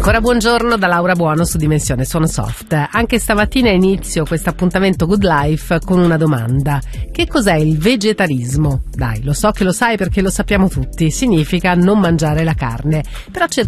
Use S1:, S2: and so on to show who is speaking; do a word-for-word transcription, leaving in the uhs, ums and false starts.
S1: Ancora buongiorno da Laura Buono su Dimensione Suono Soft. Anche stamattina inizio questo appuntamento Good Life con una domanda. Che cos'è il vegetarismo? Dai, lo so che lo sai perché lo sappiamo tutti. Significa non mangiare la carne. Però cerchiamo